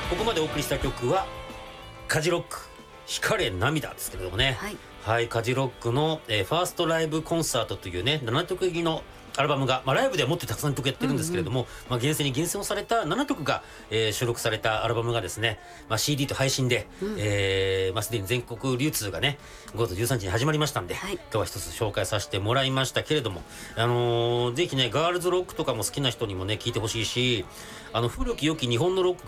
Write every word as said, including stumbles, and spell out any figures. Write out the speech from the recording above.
ここまでお送りした曲はカジロック光れ涙ですけれどもね、 はい、 はい、カジロックの、えー、ファーストライブコンサートというねななきょく入りのアルバムが、まあ、ライブではもっとたくさん曲やってるんですけれども、うんうん、まあ、厳選に厳選をされたななきょくが、えー、収録されたアルバムがですね、まあ、シーディー と配信で、うん、えーまあ、すでに全国流通がねごがつじゅうさんにちに始まりましたんで、はい、今日は一つ紹介させてもらいましたけれども、あのー、ぜひねガールズロックとかも好きな人にもね聞いてほしいし、あの古き良き日本のロック